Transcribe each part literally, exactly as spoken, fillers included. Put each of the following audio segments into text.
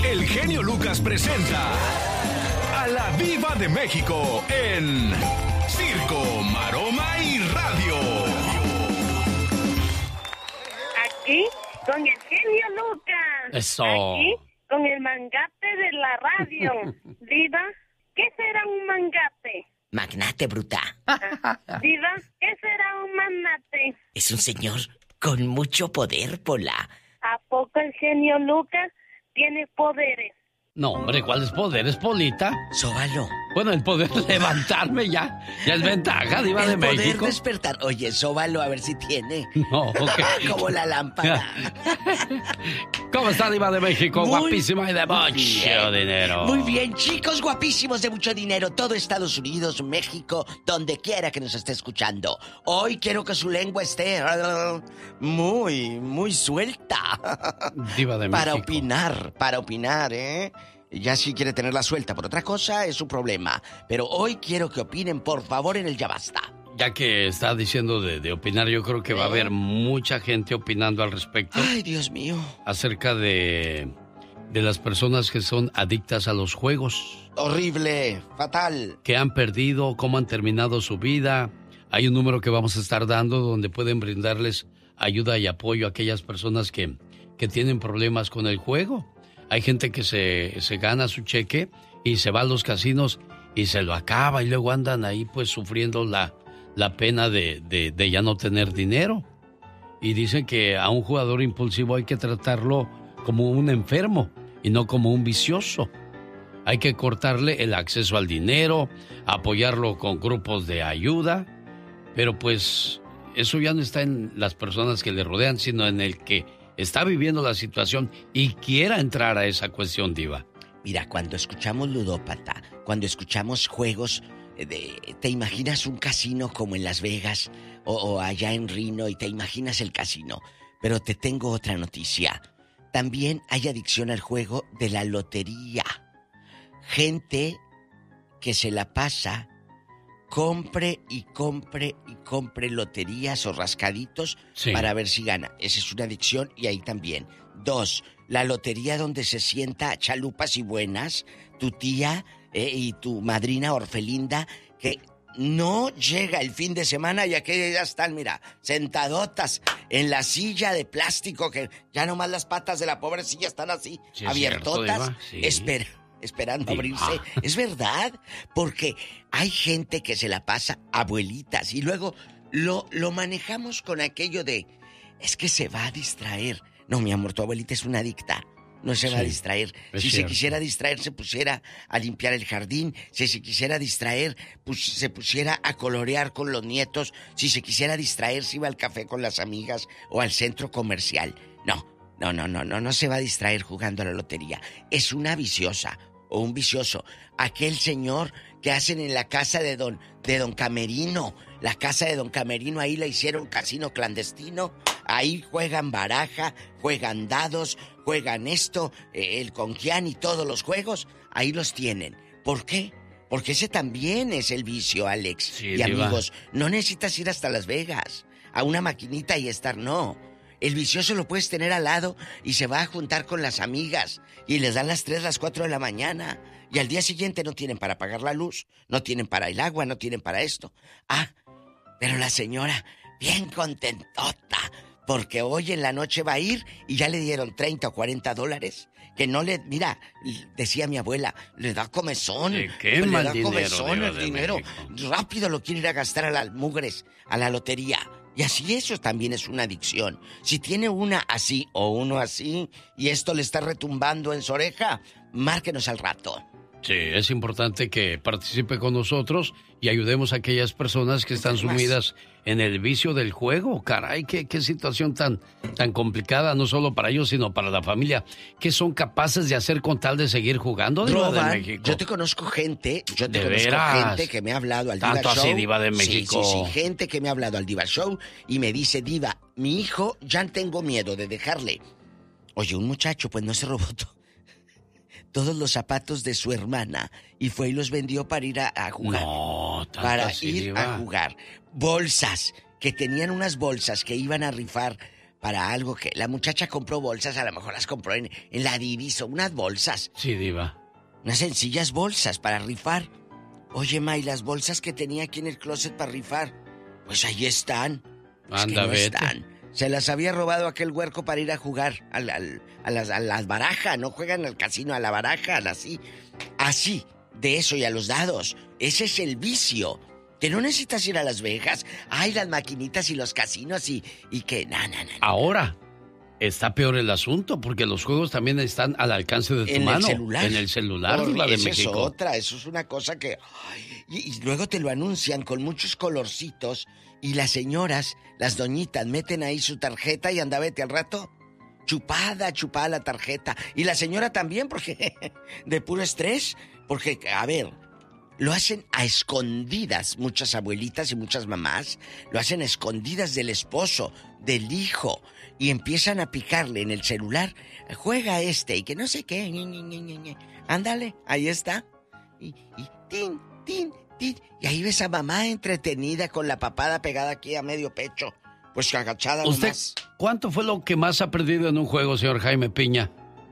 el genio Lucas presenta a la Diva de México en Circo, Maroma y Radio. Aquí con el genio Lucas. Eso. Aquí con el mangate de la radio. Diva, ¿qué será un mangate? Magnate, bruta. Diva, ¿qué será un magnate? Es un señor con mucho poder, Pola. ¿A poco el genio Lucas tiene poderes? No, hombre, ¿cuál es poder? ¿Es Polita? Sóbalo. Bueno, el poder levantarme ya, ya es ventaja, Diva de El poder México. despertar. Oye, sóbalo a ver si tiene. No, ok. Como la lámpara. ¿Cómo está, Diva de México? Muy Guapísima y de mucho bien. dinero. Muy bien, chicos guapísimos de mucho dinero. Todo Estados Unidos, México, donde quiera que nos esté escuchando. Hoy quiero que su lengua esté muy, muy suelta. Diva de Para México. opinar, para opinar, ¿eh? Ya si quiere tenerla suelta por otra cosa, es su problema. Pero hoy quiero que opinen, por favor, en el Ya Basta. Ya que está diciendo de, de opinar, yo creo que va a haber mucha gente opinando al respecto. Ay, Dios mío. Acerca de, de las personas que son adictas a los juegos. Horrible, fatal. Que han perdido, cómo han terminado su vida. Hay un número que vamos a estar dando donde pueden brindarles ayuda y apoyo a aquellas personas que, que tienen problemas con el juego. Hay gente que se, se gana su cheque y se va a los casinos y se lo acaba y luego andan ahí pues sufriendo la, la pena de, de, de ya no tener dinero. Y dicen que a un jugador impulsivo hay que tratarlo como un enfermo y no como un vicioso. Hay que cortarle el acceso al dinero, apoyarlo con grupos de ayuda, pero pues eso ya no está en las personas que le rodean, sino en el que está viviendo la situación y quiera entrar a esa cuestión, Diva. Mira, cuando escuchamos ludópata, cuando escuchamos juegos, de, te imaginas un casino como en Las Vegas o, o allá en Reno y te imaginas el casino. Pero te tengo otra noticia. También hay adicción al juego de la lotería. Gente que se la pasa, compre y compre y compre loterías o rascaditos sí. para ver si gana. Esa es una adicción y ahí también. Dos, la lotería donde se sienta chalupas y buenas, tu tía eh, y tu madrina Orfelinda, que no llega el fin de semana y aquellas ya están, mira, sentadotas en la silla de plástico, que ya nomás las patas de la pobre silla están así, sí, abiertotas, sí. espera. esperando abrirse. Ah. Es verdad, porque hay gente que se la pasa abuelitas y luego lo, lo manejamos con aquello de, es que se va a distraer. No, mi amor, tu abuelita es una adicta. No se sí, va a distraer. Si cierto. se quisiera distraer, se pusiera a limpiar el jardín. Si se quisiera distraer, pues se pusiera a colorear con los nietos. Si se quisiera distraer, se iba al café con las amigas o al centro comercial. No, no, no, no, no, no se va a distraer jugando a la lotería. Es una viciosa o un vicioso. Aquel señor que hacen en la casa de don, de don Camerino. La casa de don Camerino, ahí la hicieron casino clandestino. Ahí juegan baraja, juegan dados, juegan esto, eh, el conquián y todos los juegos. Ahí los tienen. ¿Por qué? Porque ese también es el vicio, Alex. Sí, y diva. Amigos, no necesitas ir hasta Las Vegas, a una maquinita y estar, no. El vicioso lo puedes tener al lado y se va a juntar con las amigas y les dan las tres, las cuatro de la mañana y al día siguiente no tienen para pagar la luz, no tienen para el agua, no tienen para esto. Ah, pero la señora bien contentota porque hoy en la noche va a ir y ya le dieron treinta o cuarenta dólares. Que no le, mira, decía mi abuela, le da comezón. ¿De qué le da dinero, comezón el de dinero. México. Rápido lo quiere ir a gastar a las mugres, a la lotería. Y así eso también es una adicción. Si tiene una así o uno así y esto le está retumbando en su oreja, márquenos al rato. Sí, es importante que participe con nosotros y ayudemos a aquellas personas que están sumidas en el vicio del juego. Caray, qué, qué situación tan, tan complicada, no solo para ellos, sino para la familia. ¿Qué son capaces de hacer con tal de seguir jugando, Diva de México? Yo te conozco gente, yo te ¿De conozco veras? gente que me ha hablado al Diva ¿Tanto Show. así, Diva de México? Sí, sí, sí, gente que me ha hablado al Diva Show y me dice, Diva, mi hijo, ya tengo miedo de dejarle. Oye, un muchacho, pues no se robó todo. todos los zapatos de su hermana y fue y los vendió para ir a, a jugar. No, para así, ir Diva. a jugar. Bolsas, que tenían unas bolsas que iban a rifar para algo que... La muchacha compró bolsas, a lo mejor las compró en, en la Divis o unas bolsas. Sí, Diva. Unas sencillas bolsas para rifar. Oye, Ma, ¿y las bolsas que tenía aquí en el closet para rifar? Pues ahí están. Anda, es que no vete. están. Se las había robado aquel huerco para ir a jugar al, al, a, las, a las barajas. No juegan al casino, a la baraja, así. Así, de eso y a los dados. Ese es el vicio. Que no necesitas ir a Las Vegas. Ay, las maquinitas y los casinos y, y que... Na, na, na, Ahora está peor el asunto porque los juegos también están al alcance de tu en mano. el celular. En el celular, Por, Diva de esa México. es otra, eso es una cosa que... Ay, y, y luego te lo anuncian con muchos colorcitos y las señoras, las doñitas, meten ahí su tarjeta y anda, vete al rato. Chupada, chupada la tarjeta. Y la señora también, porque de puro estrés. Porque, a ver, lo hacen a escondidas muchas abuelitas y muchas mamás. Lo hacen a escondidas del esposo, del hijo. Y empiezan a picarle en el celular. Juega este y que no sé qué. Ñe, Ñe, Ñe, Ñe. Ándale, ahí está. Y, y tin, tin, tin. Y ahí ves a mamá entretenida con la papada pegada aquí a medio pecho. Pues agachada ¿Usted nomás. cuánto fue lo que más ha perdido en un juego, señor Jaime Piña?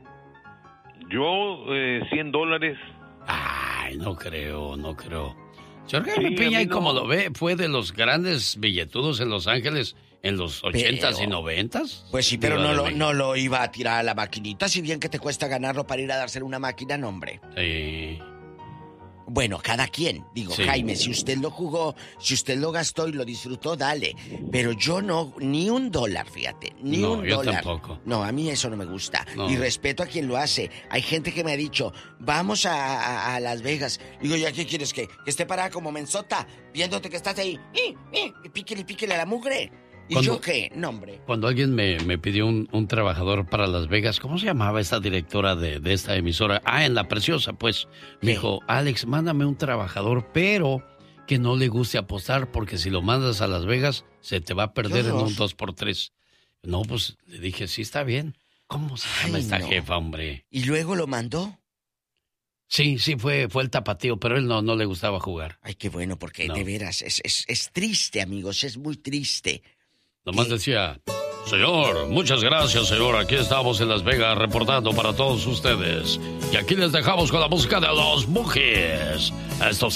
Yo, eh, cien dólares. Ay, no creo, no creo. Señor Jaime Sí, Piña, a mí y como no. lo ve, fue de los grandes billetudos en Los Ángeles en los ochentas y noventas. Pues sí, pero Diva no de lo, México. no lo iba a tirar a la maquinita, si bien que te cuesta ganarlo para ir a dárselo una máquina, no, hombre. Sí. Bueno, cada quien. Digo, Sí. Jaime, si usted lo jugó, si usted lo gastó y lo disfrutó, dale. Pero yo no, ni un dólar, fíjate, ni No, un yo dólar. tampoco. No, a mí eso no me gusta. No. Y respeto a quien lo hace. Hay gente que me ha dicho, vamos a, a- a Las Vegas. Digo, ¿ya qué quieres que? Que esté parada como mensota, viéndote que estás ahí. ¡Eh, eh! Y píquele, píquele a la mugre. ¿Y Cuando- yo qué? No, hombre. Cuando alguien me, me pidió un, un trabajador para Las Vegas, ¿cómo se llamaba esta directora de, de esta emisora? Ah, en La Preciosa, pues. Me ¿Qué? dijo, Alex, mándame un trabajador, pero que no le guste apostar, porque si lo mandas a Las Vegas, se te va a perder Qué en horror. un dos por tres. No, pues le dije, sí, está bien. ¿Cómo se llama Ay, esta no. jefa, hombre? ¿Y luego lo mandó? Sí, sí, fue, fue el tapatío, pero él no, no le gustaba jugar. Ay, qué bueno, porque No. de veras, es, es, es triste, amigos, es muy triste. Nomás ¿Qué? decía, señor, muchas gracias, señor. Aquí estamos en Las Vegas reportando para todos ustedes. Y aquí les dejamos con la música de los Boogies. Esto